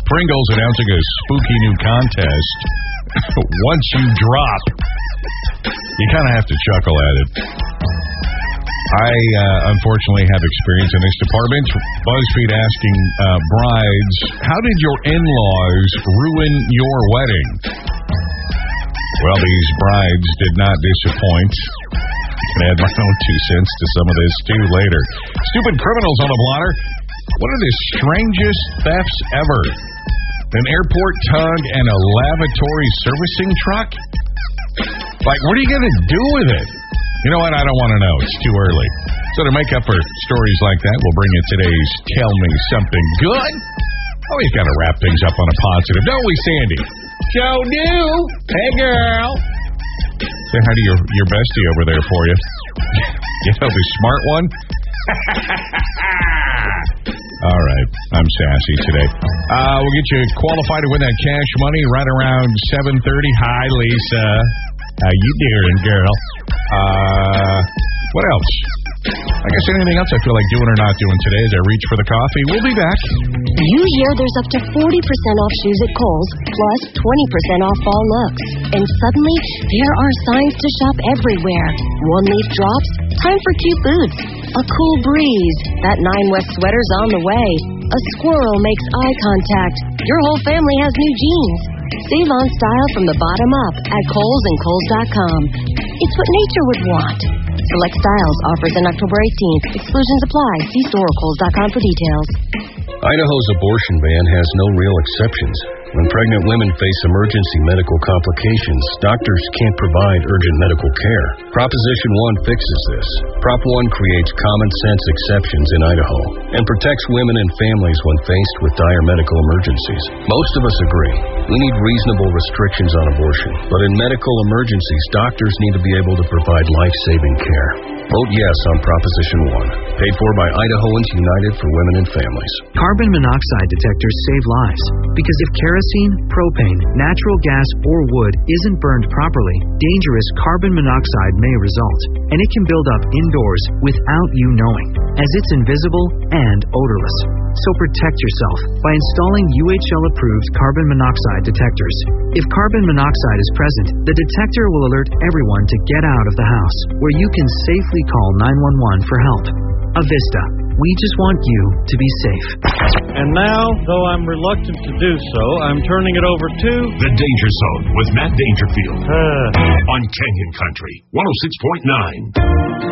Pringles announcing a spooky new contest. Once you drop, you kind of have to chuckle at it. I, unfortunately, have experience in this department. BuzzFeed asking brides, how did your in-laws ruin your wedding? Well, these brides did not disappoint. I can add my own 2 cents to some of this, too, later. Stupid criminals on the blotter. What are the strangest thefts ever? An airport tug and a lavatory servicing truck? Like, what are you going to do with it? You know what? I don't want to know. It's too early. So to make up for stories like that, we'll bring you today's Tell Me Something Good. Always got to wrap things up on a positive. Don't we, Sandy? Joe do. Hey, girl. Say hi to your bestie over there for you. You know, the smart one? All right. I'm sassy today. We'll get you qualified to win that cash money right around 7:30. Hi, Lisa. How you doing, girl? What else? I guess anything else I feel like doing or not doing today as I reach for the coffee. We'll be back. You hear there's up to 40% off shoes at Kohl's, plus 20% off fall looks. And suddenly, there are signs to shop everywhere. One-leaf drops, time for cute boots. A cool breeze, that 9 West sweater's on the way. A squirrel makes eye contact. Your whole family has new jeans. Save on style from the bottom up at Kohl's and Kohl's.com. It's what nature would want. Select styles, offers in October 18th. Exclusions apply. See store or Kohl's.com for details. Idaho's abortion ban has no real exceptions. When pregnant women face emergency medical complications, doctors can't provide urgent medical care. Proposition 1 fixes this. Prop 1 creates common sense exceptions in Idaho and protects women and families when faced with dire medical emergencies. Most of us agree. We need reasonable restrictions on abortion, but in medical emergencies, doctors need to be able to provide life-saving care. Vote yes on Proposition 1. Paid for by Idahoans United for Women and Families. Carbon monoxide detectors save lives. Because if kerosene, propane, natural gas, or wood isn't burned properly, dangerous carbon monoxide may result. And it can build up indoors without you knowing, as it's invisible and odorless. So protect yourself by installing UHL-approved carbon monoxide detectors. If carbon monoxide is present, the detector will alert everyone to get out of the house, where you can safely call 911 for help. Avista, we just want you to be safe. And now, though I'm reluctant to do so, I'm turning it over to The Danger Zone with Matt Dangerfield on Canyon Country 106.9.